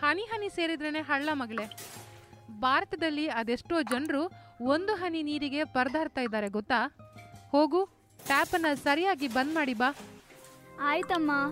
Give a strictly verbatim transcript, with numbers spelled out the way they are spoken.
ಹನಿ ಹನಿ ಸೇರಿದ್ರೇನೆ ಹಳ್ಳ ಮಗಳೇ. ಭಾರತದಲ್ಲಿ ಅದೆಷ್ಟೋ ಜನರು ಒಂದು ಹನಿ ನೀರಿಗೆ ಪರದಾಡ್ತಾ ಇದ್ದಾರೆ ಗೊತ್ತಾ. ಹೋಗು, ಟ್ಯಾಪನ್ನು ಸರಿಯಾಗಿ ಬಂದ್ ಮಾಡಿ ಬಾ. ಆಯ್ತಮ್ಮ.